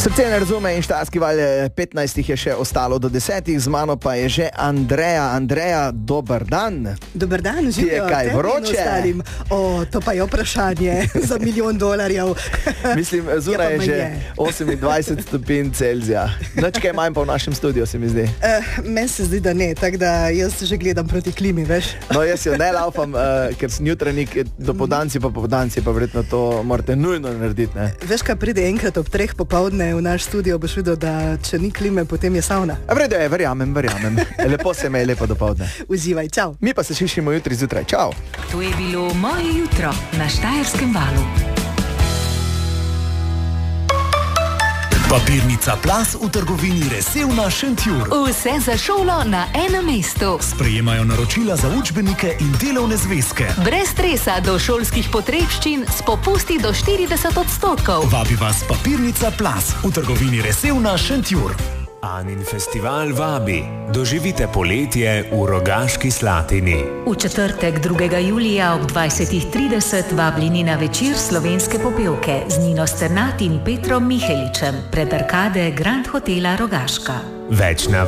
Srce ne razume in Štajerski val 15 je še ostalo do 10, z mano pa je že Andreja. Andreja, dober dan. Dober dan, živijo. Ti je kaj vroče? To pa je vprašanje za $1 milijon. Mislim, zunaj je že 28 stopinj Celzija. Noč kaj manj pa v našem studiu, se mi zdi. Meni se zdi, da ne, tako da jaz že gledam proti klimi, veš. No, jaz jo ne laufam, ker sem jutranjik, dopoldanci pa verjetno to morate nujno narediti, ne? Veš, kaj pride enkrat ob 3 popoldne v naš studio, boš videl, da če ni klime, potem je savna. Vredo je, verjamem. Lepo se me je, lepo dopoldne. Uživaj, čau. Mi pa se slišimo jutri zjutraj, čau. To je bilo Moje jutro na Štajerskem valu. Papirnica Plus v trgovini Resevna Šentjur. Vse za šolo na enem mestu. Sprejemajo naročila za učbenike in delovne zvezke. Brez stresa do šolskih potrebščin s popusti do 40%. Vabi vas Papirnica Plus v trgovini Resevna Šentjur. Anin festival vabi. Doživite poletje v Rogaški Slatini. V četrtek 2. julija ob 20:30 vabljeni na večer slovenske popevke z Nino Sternat in Petrom Miheličem pred arkade Grand Hotela Rogaška. Več na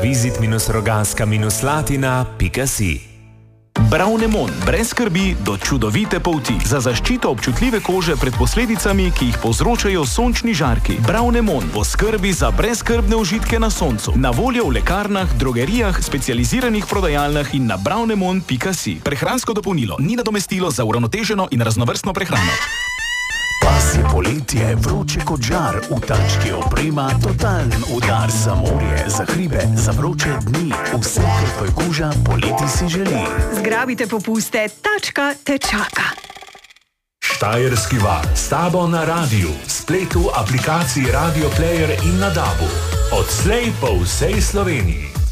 vizit-rogaška-slatina.si. Bravnemon, brez skrbi do čudovite polti. Za zaščito občutljive kože pred posledicami, ki jih povzročajo sončni žarki. Bravnemon bo skrbi za brezskrbne užitke na soncu. Na voljo v lekarnah, drogerijah, specializiranih prodajalnah in na bravnemon.si. Prehransko dopolnilo ni nadomestilo za uravnoteženo in raznovrstno prehrano. Pas je poletje, vroče kot žar, v tački oprema, totalen udar za morje, za hribe, za vroče dni, vse, kar tvoj koža poleti si želi. Zgrabite popuste, tačka te čaka. Štajerski val, s tabo na radiju, spletu, aplikaciji Radio Player in na DAB-u. Odslej po vsej Sloveniji.